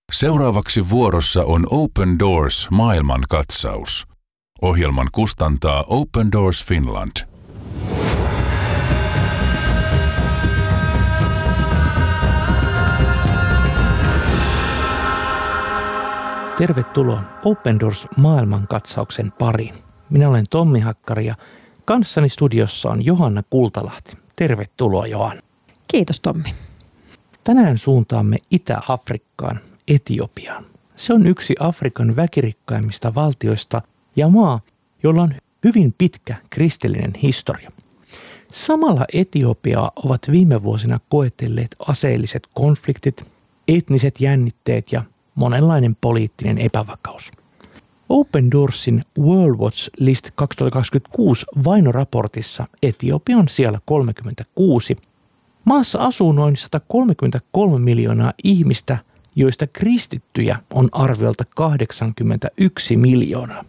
Seuraavaksi vuorossa on Open Doors maailmankatsaus. Ohjelman kustantaa Open Doors Finland. Tervetuloa Open Doors maailmankatsauksen pariin. Minä olen Tommi Hakkari ja kanssani studiossa on Johanna Kultalahti. Tervetuloa, Johanna. Kiitos, Tommi. Tänään suuntaamme Itä-Afrikkaan, Etiopiaan. Se on yksi Afrikan väkirikkaimmista valtioista ja maa, jolla on hyvin pitkä kristillinen historia. Samalla Etiopiaa ovat viime vuosina koetelleet aseelliset konfliktit, etniset jännitteet ja monenlainen poliittinen epävakaus. Open Doorsin World Watch List 2026 vainoraportissa Etiopia on siellä 36. Maassa asuu noin 133 miljoonaa ihmistä, joista kristittyjä on arviolta 81 miljoonaa.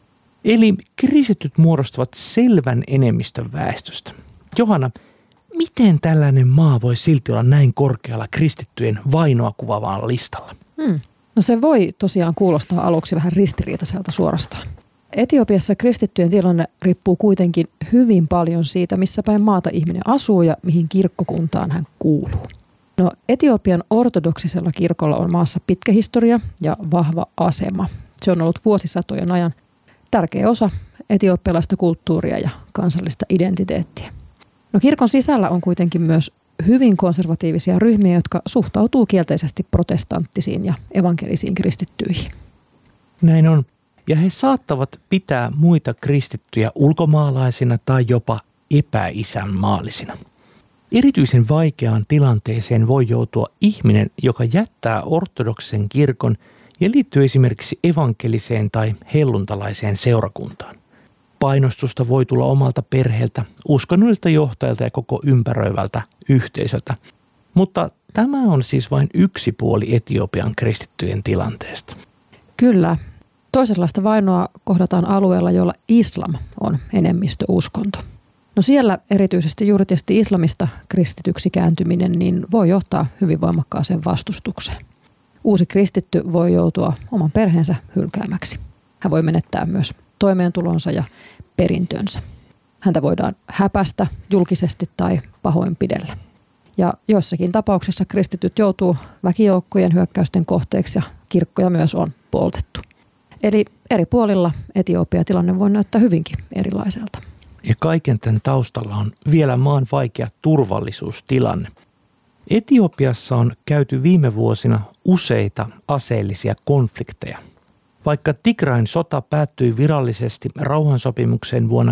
Eli kristityt muodostavat selvän enemmistön väestöstä. Johanna, miten tällainen maa voi silti olla näin korkealla kristittyjen vainoa kuvaavalla listalla? No se voi tosiaan kuulostaa aluksi vähän ristiriitaiselta suorastaan. Etiopiassa kristittyjen tilanne riippuu kuitenkin hyvin paljon siitä, missä päin maata ihminen asuu ja mihin kirkkokuntaan hän kuuluu. No, Etiopian ortodoksisella kirkolla on maassa pitkä historia ja vahva asema. Se on ollut vuosisatojen ajan tärkeä osa etiopialaista kulttuuria ja kansallista identiteettiä. No, kirkon sisällä on kuitenkin myös hyvin konservatiivisia ryhmiä, jotka suhtautuu kielteisesti protestanttisiin ja evankelisiin kristittyihin. Näin on. Ja he saattavat pitää muita kristittyjä ulkomaalaisina tai jopa epäisänmaallisina. Erityisen vaikeaan tilanteeseen voi joutua ihminen, joka jättää ortodoksisen kirkon ja liittyy esimerkiksi evankeliseen tai helluntalaiseen seurakuntaan. Painostusta voi tulla omalta perheeltä, uskonnollisilta johtajilta ja koko ympäröivältä yhteisöltä. Mutta tämä on siis vain yksi puoli Etiopian kristittyjen tilanteesta. Kyllä. Toisenlaista vainoa kohdataan alueella, jolla islam on enemmistöuskonto. No siellä erityisesti juuri tietysti islamista kristityksi kääntyminen niin voi johtaa hyvin voimakkaaseen vastustukseen. Uusi kristitty voi joutua oman perheensä hylkäämäksi. Hän voi menettää myös toimeentulonsa ja perintönsä. Häntä voidaan häpästä julkisesti tai pahoinpidellä. Ja joissakin tapauksissa kristityt joutuu väkijoukkojen hyökkäysten kohteeksi ja kirkkoja myös on poltettu. Eli eri puolilla Etiopia tilanne voi näyttää hyvinkin erilaiselta. Ja kaiken tämän taustalla on vielä maan vaikea turvallisuustilanne. Etiopiassa on käyty viime vuosina useita aseellisia konflikteja. Vaikka Tigrain sota päättyi virallisesti rauhansopimukseen vuonna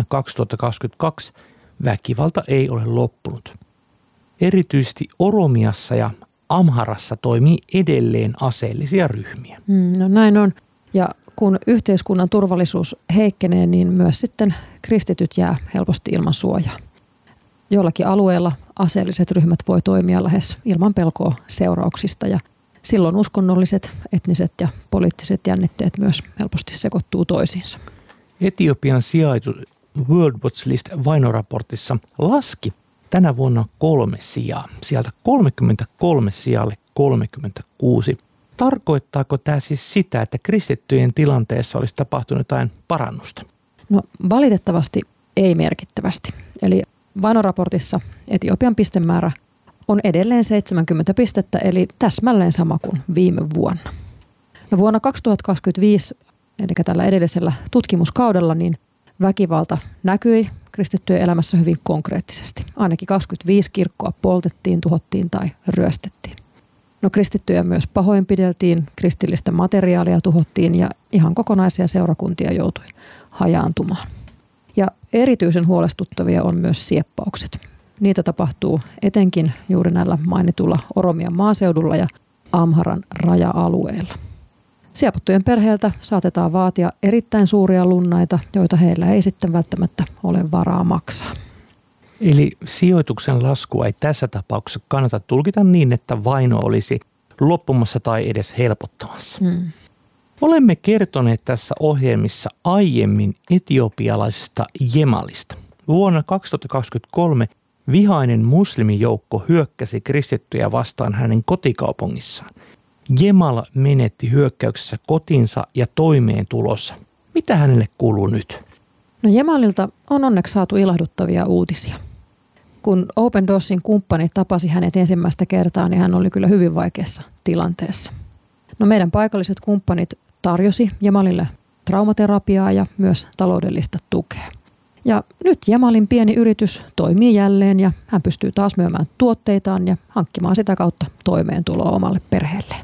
2022, väkivalta ei ole loppunut. Erityisesti Oromiassa ja Amharassa toimii edelleen aseellisia ryhmiä. No näin on. Ja kun yhteiskunnan turvallisuus heikkenee, niin myös sitten kristityt jää helposti ilman suojaa. Joillakin alueilla aseelliset ryhmät voi toimia lähes ilman pelkoa seurauksista ja silloin uskonnolliset, etniset ja poliittiset jännitteet myös helposti sekoittuu toisiinsa. Etiopian sijaittu World Watch List vainoraportissa laski tänä vuonna 3 sijaa. Sieltä 33 sijalle 36. Tarkoittaako tämä siis sitä, että kristittyjen tilanteessa olisi tapahtunut jotain parannusta? No valitettavasti ei merkittävästi. Eli vainoraportissa Etiopian pistemäärä on edelleen 70 pistettä, eli täsmälleen sama kuin viime vuonna. No vuonna 2025, eli tällä edellisellä tutkimuskaudella, niin väkivalta näkyi kristittyjen elämässä hyvin konkreettisesti. Ainakin 25 kirkkoa poltettiin, tuhottiin tai ryöstettiin. No kristittyjä myös pahoinpideltiin, kristillistä materiaalia tuhottiin ja ihan kokonaisia seurakuntia joutui hajaantumaan. Ja erityisen huolestuttavia on myös sieppaukset. Niitä tapahtuu etenkin juuri näillä mainitulla Oromian maaseudulla ja Amharan raja-alueella. Siepattujen perheeltä saatetaan vaatia erittäin suuria lunnaita, joita heillä ei sitten välttämättä ole varaa maksaa. Eli sijoituksen laskua ei tässä tapauksessa kannata tulkita niin, että vaino olisi loppumassa tai edes helpottamassa. Olemme kertoneet tässä ohjelmissa aiemmin etiopialaisesta Jemalista. Vuonna 2023 vihainen muslimijoukko hyökkäsi kristittyjä vastaan hänen kotikaupungissaan. Jemal menetti hyökkäyksessä kotinsa ja toimeentulossa. Mitä hänelle kuuluu nyt? No Jemalilta on onneksi saatu ilahduttavia uutisia. Kun Open Doorsin kumppani tapasi hänet ensimmäistä kertaa, niin hän oli kyllä hyvin vaikeassa tilanteessa. No meidän paikalliset kumppanit tarjosi Jemalille traumaterapiaa ja myös taloudellista tukea. Ja nyt Jemalin pieni yritys toimii jälleen ja hän pystyy taas myymään tuotteitaan ja hankkimaan sitä kautta toimeentuloa omalle perheelleen.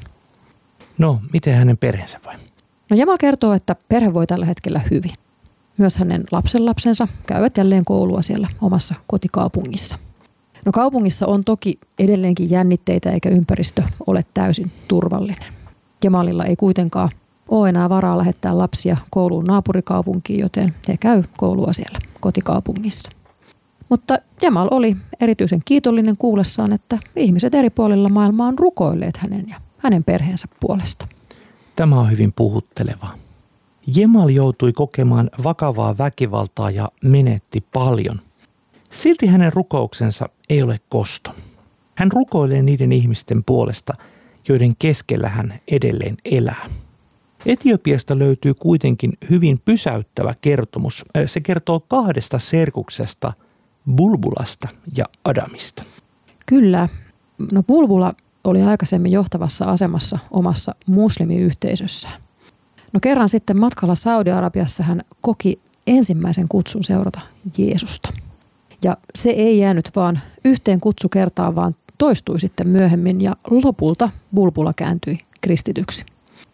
No, miten hänen perheensä vai? No Jemal kertoo, että perhe voi tällä hetkellä hyvin. Myös hänen lapsenlapsensa käyvät jälleen koulua siellä omassa kotikaupungissa. No kaupungissa on toki edelleenkin jännitteitä eikä ympäristö ole täysin turvallinen. Jemalilla ei kuitenkaan ole enää varaa lähettää lapsia kouluun naapurikaupunkiin, joten he käy koulua siellä kotikaupungissa. Mutta Jemal oli erityisen kiitollinen kuullessaan, että ihmiset eri puolilla maailmaa on rukoilleet hänen ja hänen perheensä puolesta. Tämä on hyvin puhuttelevaa. Jemal joutui kokemaan vakavaa väkivaltaa ja menetti paljon. Silti hänen rukouksensa ei ole kosto. Hän rukoilee niiden ihmisten puolesta, joiden keskellä hän edelleen elää. Etiopiasta löytyy kuitenkin hyvin pysäyttävä kertomus. Se kertoo 2 serkuksesta, Bulbulasta ja Adamista. Kyllä. No Bulbula oli aikaisemmin johtavassa asemassa omassa muslimiyhteisössään. No kerran sitten matkalla Saudi-Arabiassa hän koki ensimmäisen kutsun seurata Jeesusta. Ja se ei jäänyt vaan yhteen kutsukertaan, vaan toistui sitten myöhemmin ja lopulta Bulbula kääntyi kristityksi.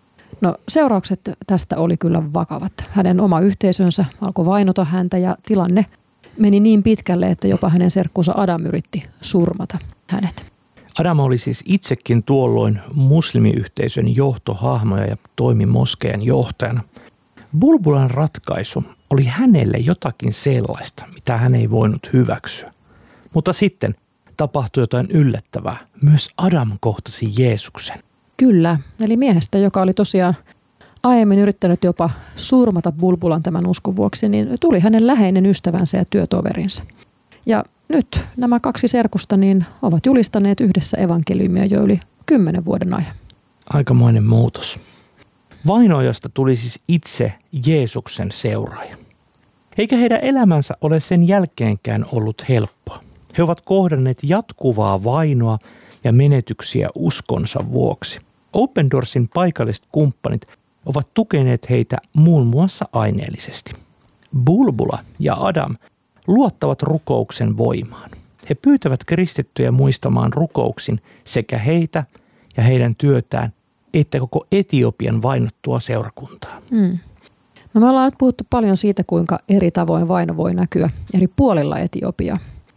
No seuraukset tästä oli kyllä vakavat. Hänen oma yhteisönsä alkoi vainota häntä ja tilanne meni niin pitkälle, että jopa hänen serkkunsa Adam yritti surmata hänet. Adam oli siis itsekin tuolloin muslimiyhteisön johtohahmoja ja toimi moskeijan johtajana. Bulbulan ratkaisu oli hänelle jotakin sellaista, mitä hän ei voinut hyväksyä. Mutta sitten tapahtui jotain yllättävää. Myös Adam kohtasi Jeesuksen. Kyllä, eli miehestä, joka oli tosiaan aiemmin yrittänyt jopa surmata Bulbulan tämän uskon vuoksi, niin tuli hänen läheinen ystävänsä ja työtoverinsa. Ja nyt nämä 2 serkusta niin ovat julistaneet yhdessä evankeliumia jo yli 10 vuoden ajan. Aikamoinen muutos. Vainoajasta tuli siis itse Jeesuksen seuraaja. Eikä heidän elämänsä ole sen jälkeenkään ollut helppoa. He ovat kohdanneet jatkuvaa vainoa ja menetyksiä uskonsa vuoksi. Open Doorsin paikalliset kumppanit ovat tukeneet heitä muun muassa aineellisesti. Bulbula ja Adam luottavat rukouksen voimaan. He pyytävät kristittyjä muistamaan rukouksin sekä heitä ja heidän työtään, että koko Etiopian vainottua seurakuntaa. No me ollaan nyt puhuttu paljon siitä, kuinka eri tavoin vaino voi näkyä eri puolilla Etiopiaa.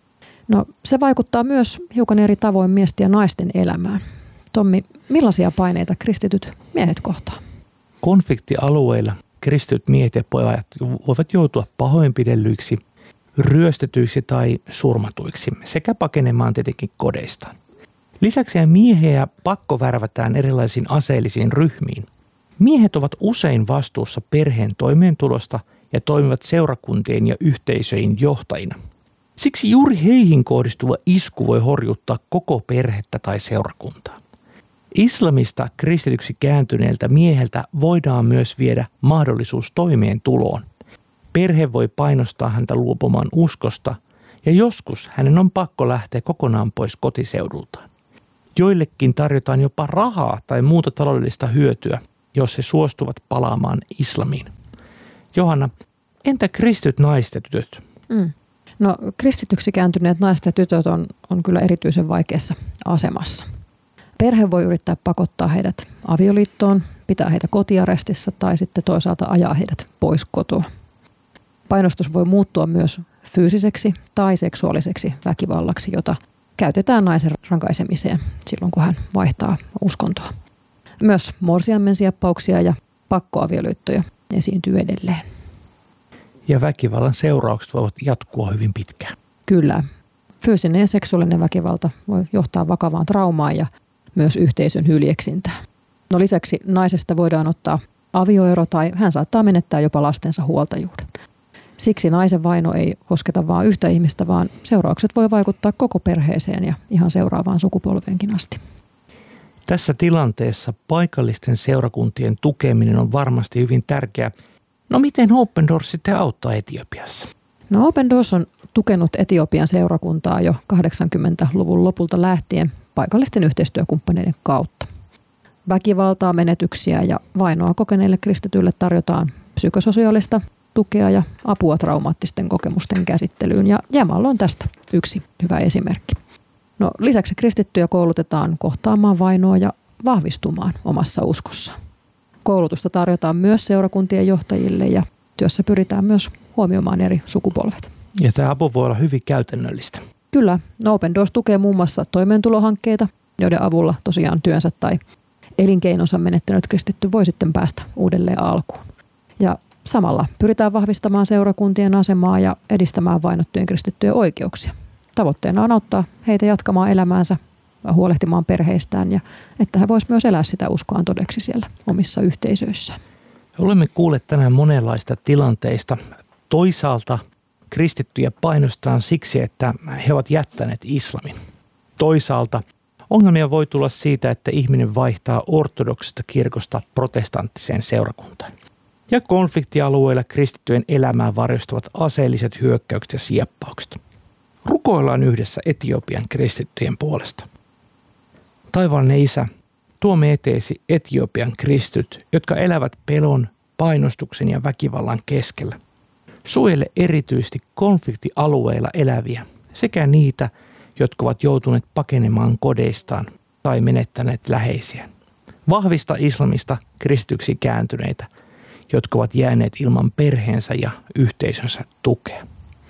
No se vaikuttaa myös hiukan eri tavoin miesten ja naisten elämään. Tommi, millaisia paineita kristityt miehet kohtaa? Konfliktialueilla kristityt miehet ja pojat voivat joutua pahoinpidellyiksi, ryöstetyiksi tai surmatuiksi sekä pakenemaan tietenkin kodeistaan. Lisäksi miehiä pakkovärvätään erilaisiin aseellisiin ryhmiin. Miehet ovat usein vastuussa perheen toimeentulosta ja toimivat seurakuntien ja yhteisöjen johtajina. Siksi juuri heihin kohdistuva isku voi horjuttaa koko perhettä tai seurakuntaa. Islamista kristityksi kääntyneeltä mieheltä voidaan myös viedä mahdollisuus toimeentuloon. Perhe voi painostaa häntä luopumaan uskosta ja joskus hänen on pakko lähteä kokonaan pois kotiseudultaan. Joillekin tarjotaan jopa rahaa tai muuta taloudellista hyötyä, jos he suostuvat palaamaan islamiin. Johanna, entä kristityt naiset ja tytöt? No kristityksi kääntyneet naiset ja tytöt on kyllä erityisen vaikeassa asemassa. Perhe voi yrittää pakottaa heidät avioliittoon, pitää heitä kotiarestissa tai sitten toisaalta ajaa heidät pois kotoa. Painostus voi muuttua myös fyysiseksi tai seksuaaliseksi väkivallaksi, jota käytetään naisen rankaisemiseen silloin, kun hän vaihtaa uskontoa. Myös morsiammen sieppauksia ja pakkoavioliittoja esiintyy edelleen. Ja väkivallan seuraukset voivat jatkua hyvin pitkään. Kyllä. Fyysinen ja seksuaalinen väkivalta voi johtaa vakavaan traumaan ja myös yhteisön hyljeksintään. No lisäksi naisesta voidaan ottaa avioero tai hän saattaa menettää jopa lastensa huoltajuuden. Siksi naisen vaino ei kosketa vain yhtä ihmistä, vaan seuraukset voi vaikuttaa koko perheeseen ja ihan seuraavaan sukupolveenkin asti. Tässä tilanteessa paikallisten seurakuntien tukeminen on varmasti hyvin tärkeää. No miten Open Doors sitten auttaa Etiopiassa? No Open Doors on tukenut Etiopian seurakuntaa jo 80-luvun lopulta lähtien paikallisten yhteistyökumppaneiden kautta. Väkivaltaa, menetyksiä ja vainoa kokeneille kristityille tarjotaan psykososiaalista tukea ja apua traumaattisten kokemusten käsittelyyn, ja Jamal on tästä yksi hyvä esimerkki. No, lisäksi kristittyjä koulutetaan kohtaamaan vainoa ja vahvistumaan omassa uskossaan. Koulutusta tarjotaan myös seurakuntien johtajille ja työssä pyritään myös huomioimaan eri sukupolvet. Ja tämä apu voi olla hyvin käytännöllistä. Kyllä, Open Doors tukee muun muassa toimeentulohankkeita, joiden avulla tosiaan työnsä tai elinkeinonsa menettänyt kristitty voi sitten päästä uudelleen alkuun. Ja samalla pyritään vahvistamaan seurakuntien asemaa ja edistämään vainottujen kristittyjen oikeuksia. Tavoitteena on auttaa heitä jatkamaan elämäänsä, huolehtimaan perheistään ja että he voisivat myös elää sitä uskoaan todeksi siellä omissa yhteisöissään. Olemme kuulleet tänään monenlaista tilanteista. Toisaalta kristittyjä painostetaan siksi, että he ovat jättäneet islamin. Toisaalta ongelmia voi tulla siitä, että ihminen vaihtaa ortodoksista kirkosta protestanttiseen seurakuntaan. Ja konfliktialueilla kristittyjen elämää varjostavat aseelliset hyökkäykset ja sieppaukset. Rukoillaan yhdessä Etiopian kristittyjen puolesta. Taivaallinen Isä, tuomme eteesi Etiopian kristityt, jotka elävät pelon, painostuksen ja väkivallan keskellä. Suojele erityisesti konfliktialueilla eläviä sekä niitä, jotka ovat joutuneet pakenemaan kodeistaan tai menettäneet läheisiään. Vahvista islamista kristityksi kääntyneitä, jotka ovat jääneet ilman perheensä ja yhteisönsä tukea.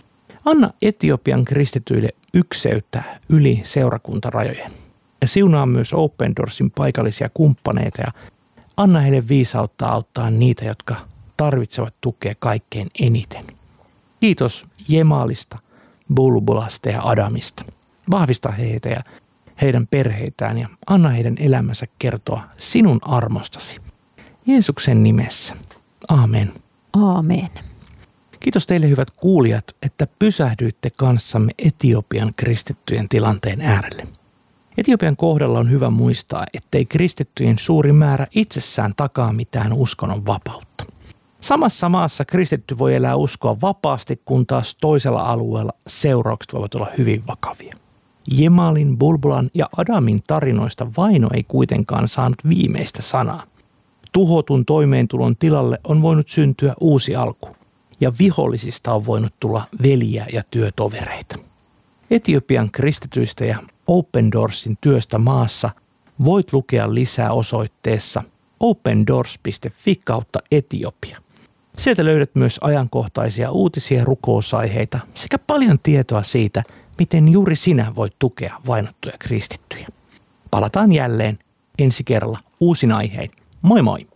Anna Etiopian kristityille ykseyttä yli seurakuntarajojen. Ja siunaa myös Open Doorsin paikallisia kumppaneita ja anna heille viisautta auttaa niitä, jotka tarvitsevat tukea kaikkein eniten. Kiitos Jemalista, Bulbulasta ja Adamista. Vahvista heitä ja heidän perheitään ja anna heidän elämänsä kertoa sinun armostasi. Jeesuksen nimessä. Aamen. Aamen. Kiitos teille hyvät kuulijat, että pysähdyitte kanssamme Etiopian kristittyjen tilanteen äärelle. Etiopian kohdalla on hyvä muistaa, ettei kristittyjen suuri määrä itsessään takaa mitään uskonnon vapautta. Samassa maassa kristitty voi elää uskoa vapaasti, kun taas toisella alueella seuraukset voivat olla hyvin vakavia. Jemalin, Bulbulan ja Adamin tarinoista vaino ei kuitenkaan saanut viimeistä sanaa. Tuhotun toimeentulon tilalle on voinut syntyä uusi alku, ja vihollisista on voinut tulla veljiä ja työtovereita. Etiopian kristityistä ja Open Doorsin työstä maassa voit lukea lisää osoitteessa opendoors.fi/Etiopia. Sieltä löydät myös ajankohtaisia uutisia ja rukousaiheita sekä paljon tietoa siitä, miten juuri sinä voit tukea vainottuja kristittyjä. Palataan jälleen ensi kerralla uusin aihein. Moi moi!